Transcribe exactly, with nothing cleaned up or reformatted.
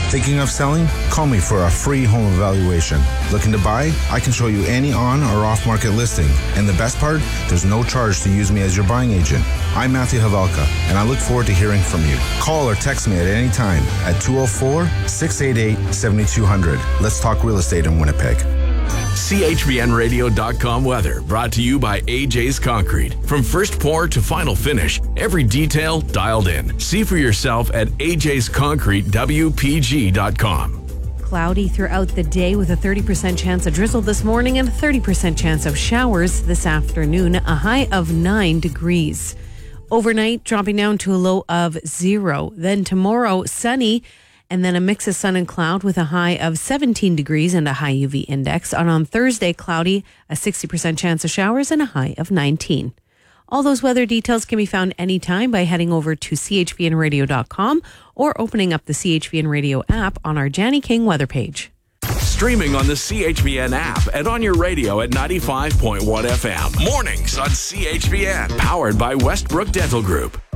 Thinking of selling? Call me for a free home evaluation. Looking to buy? I can show you any on or off-market listing. And the best part? There's no charge to use me as your buying agent. I'm Matthew Havelka, and I look forward to hearing from you. Call or text me at any time at two oh four, six eight eight, seven two zero zero. Let's talk real estate in Winnipeg. C H V N radio dot com weather brought to you by A J's Concrete. From first pour to final finish, every detail dialed in. See for yourself at A J's Concrete W P G dot com. Cloudy throughout the day with a thirty percent chance of drizzle this morning and a thirty percent chance of showers this afternoon, a high of nine degrees. Overnight, dropping down to a low of zero. Then tomorrow, sunny, and then a mix of sun and cloud with a high of seventeen degrees and a high U V index. And on Thursday, cloudy, a sixty percent chance of showers and a high of nineteen. All those weather details can be found anytime by heading over to C H V N radio dot com or opening up the C H V N Radio app on our Janny King weather page. Streaming on the C H V N app and on your radio at ninety-five point one F M. Mornings on C H V N. Powered by Westbrook Dental Group.